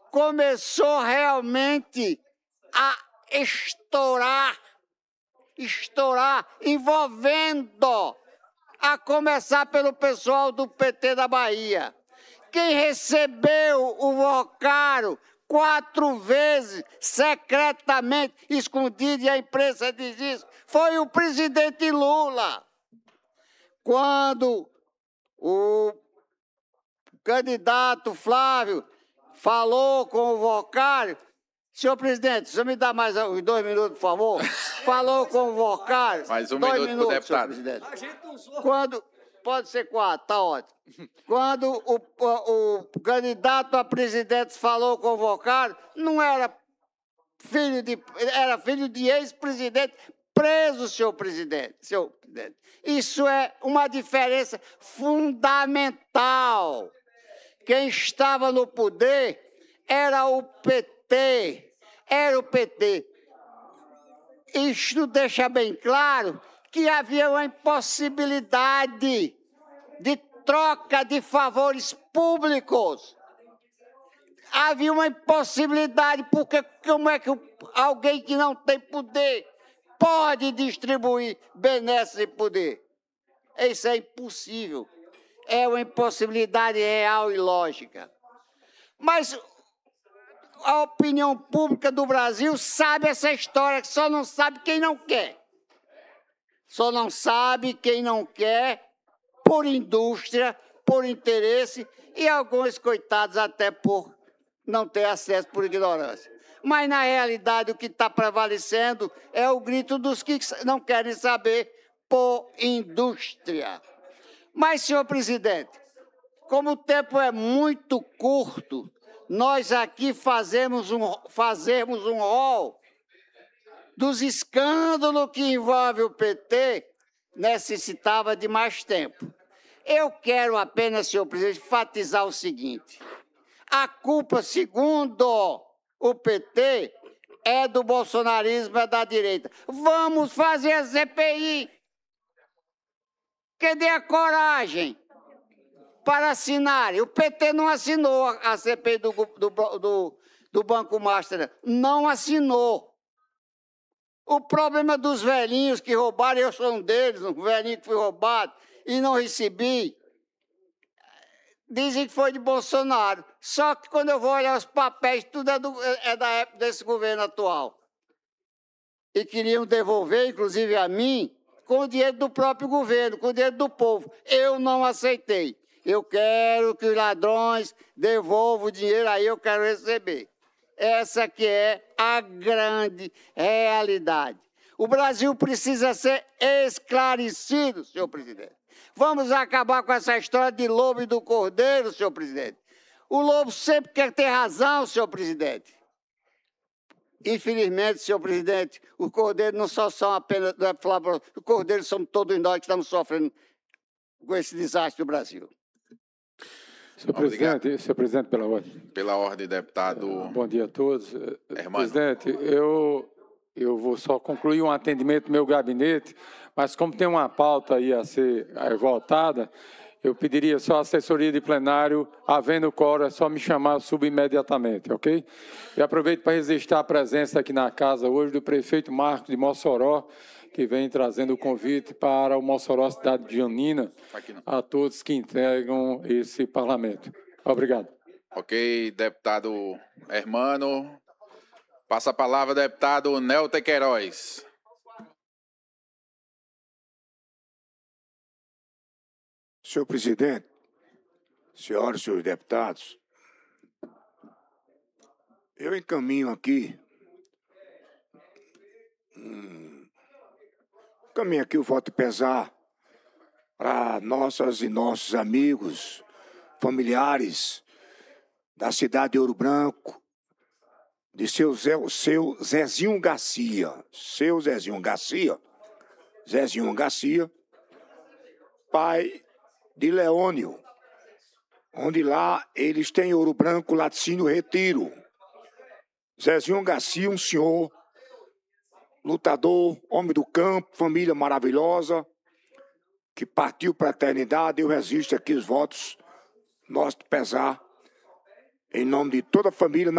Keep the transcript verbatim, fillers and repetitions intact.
começou realmente a estourar, estourar, envolvendo, a começar pelo pessoal do P T da Bahia. Quem recebeu o Vocário quatro vezes, secretamente, escondido, e a imprensa diz isso, foi o presidente Lula. Quando o candidato Flávio falou com o Vocário, senhor presidente, o senhor me dá mais uns dois minutos, por favor? Falou com o Vocário. Mais um dois minuto minutos, pro deputado. senhor presidente. Quando, pode ser quatro, tá ótimo. Quando o, o, o candidato a presidente falou com o Vocário, não era filho de, era filho de ex-presidente preso, senhor presidente, senhor presidente. Isso é uma diferença fundamental. Quem estava no poder era o P T, era o P T. Isto deixa bem claro que havia uma impossibilidade de troca de favores públicos. Havia uma impossibilidade, porque como é que alguém que não tem poder pode distribuir benesses e poder? Isso é impossível. É uma impossibilidade real e lógica. Mas a opinião pública do Brasil sabe essa história, só não sabe quem não quer. Só não sabe quem não quer por indústria, por interesse e alguns, coitados, até por não ter acesso por ignorância. Mas, na realidade, o que está prevalecendo é o grito dos que não querem saber por indústria. Mas, senhor presidente, como o tempo é muito curto, nós aqui fazemos um, fazemos um rol dos escândalos que envolvem o P T, necessitava de mais tempo. Eu quero apenas, senhor presidente, enfatizar o seguinte: a culpa, segundo o P T, é do bolsonarismo, é da direita. Vamos fazer a C P I. Cadê a coragem para assinar? O P T não assinou a C P I do, do, do, do Banco Master, não assinou. O problema dos velhinhos que roubaram, eu sou um deles, um velhinho que foi roubado e não recebi, dizem que foi de Bolsonaro. Só que quando eu vou olhar os papéis, tudo é, do, é da época desse governo atual. E queriam devolver, inclusive a mim, com o dinheiro do próprio governo, com o dinheiro do povo. Eu não aceitei. Eu quero que os ladrões devolvam o dinheiro, aí eu quero receber. Essa que é a grande realidade. O Brasil precisa ser esclarecido, senhor presidente. Vamos acabar com essa história de lobo e do cordeiro, senhor presidente. O lobo sempre quer ter razão, senhor presidente. Infelizmente, senhor presidente, os cordeiros não só são apenas... Os cordeiros somos todos nós que estamos sofrendo com esse desastre do Brasil. Senhor presidente, senhor presidente, pela ordem. Pela ordem, deputado. Bom dia a todos. Hermano. Presidente, eu, eu vou só concluir um atendimento do meu gabinete, mas como tem uma pauta aí a ser votada, eu pediria só a assessoria de plenário, havendo quórum, é só me chamar subimediatamente, ok? E aproveito para registrar a presença aqui na casa hoje do prefeito Marcos de Mossoró, que vem trazendo o convite para o Mossoró Cidade de Janina, a todos que integram esse parlamento. Obrigado. Ok, deputado Hermano. Passa a palavra, deputado Nelton Queiroz. Senhor presidente, senhoras e senhores deputados, eu encaminho aqui, hum, encaminho aqui o voto de pesar para nossas e nossos amigos, familiares da cidade de Ouro Branco, de seu, Zé, seu Zezinho Garcia, seu Zezinho Garcia, Zezinho Garcia, pai de Leônio, onde lá eles têm Ouro Branco, Laticínio Retiro. Zezinho Garcia, um senhor, lutador, homem do campo, família maravilhosa, que partiu para a eternidade. Eu resisto aqui os votos, nosso pesar, em nome de toda a família.